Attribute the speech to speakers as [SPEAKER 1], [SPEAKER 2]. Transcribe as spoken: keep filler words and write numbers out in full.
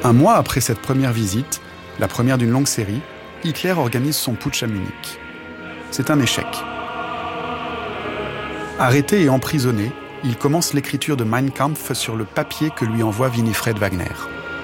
[SPEAKER 1] Un mois après cette première visite, la première d'une longue série, Hitler organise son putsch à Munich. C'est un échec. Arrêté et emprisonné, il commence l'écriture de Mein Kampf sur le papier que lui envoie Winifred Wagner.